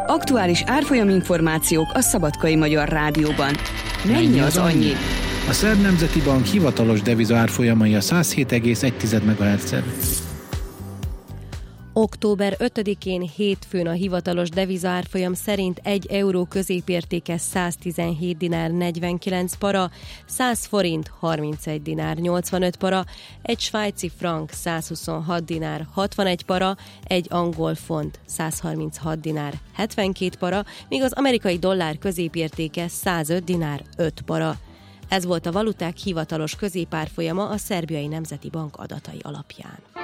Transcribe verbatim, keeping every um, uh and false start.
Aktuális árfolyam információk a Szabadkai Magyar Rádióban. Mennyi az annyi? A Szerb Nemzeti Bank hivatalos deviza árfolyamai a száz hét egész egy megahertzen. október ötödikén hétfőn a hivatalos devizaárfolyam szerint egy euró középértéke száztizenhét dinár negyvenkilenc para, száz forint harmincegy dinár nyolcvanöt para, egy svájci frank százhuszonhat dinár hatvanegy para, egy angol font százharminchat dinár hetvenkét para, míg az amerikai dollár középértéke százöt dinár öt para. Ez volt a valuták hivatalos középárfolyama a Szerbiai Nemzeti Bank adatai alapján.